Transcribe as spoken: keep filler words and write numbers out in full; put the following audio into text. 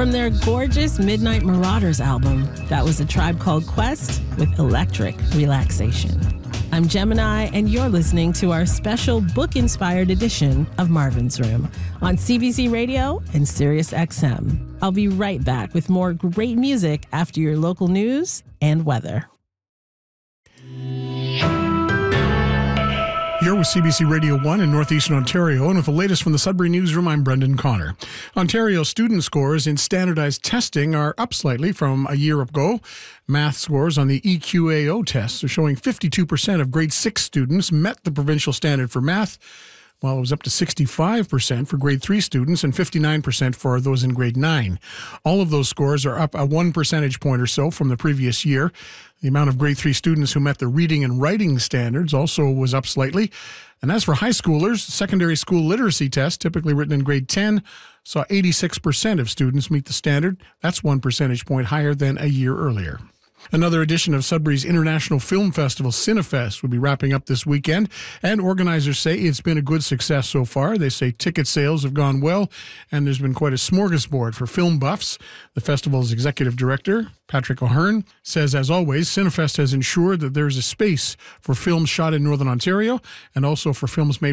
From their gorgeous Midnight Marauders album, that was A Tribe Called Quest with Electric Relaxation. I'm Gemini, and you're listening to our special book-inspired edition of Marvin's Room on C B C Radio and Sirius X M. I'll be right back with more great music after your local news and weather. You're with C B C Radio one in Northeastern Ontario, and with the latest from the Sudbury Newsroom, I'm Brendan Connor. Ontario student scores in standardized testing are up slightly from a year ago. Math scores on the E Q A O tests are showing fifty-two percent of grade six students met the provincial standard for math, while it was up to sixty-five percent for grade three students and fifty-nine percent for those in grade nine. All of those scores are up a one percentage point or so from the previous year. The amount of grade three students who met the reading and writing standards also was up slightly. And as for high schoolers, the secondary school literacy test, typically written in grade ten, saw eighty-six percent of students meet the standard. That's one percentage point higher than a year earlier. Another edition of Sudbury's International Film Festival, Cinefest, will be wrapping up this weekend, and organizers say it's been a good success so far. They say ticket sales have gone well, and there's been quite a smorgasbord for film buffs. The festival's executive director, Patrick O'Hearn, says, as always, Cinefest has ensured that there is a space for films shot in Northern Ontario and also for films made